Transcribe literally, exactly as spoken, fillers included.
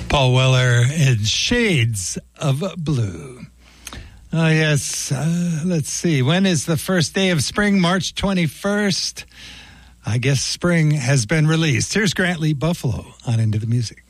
Paul Weller in Shades of Blue. Oh, yes. Uh, let's see. When is the first day of spring? March twenty-first. I guess spring has been released. Here's Grant Lee Buffalo on Into the Music.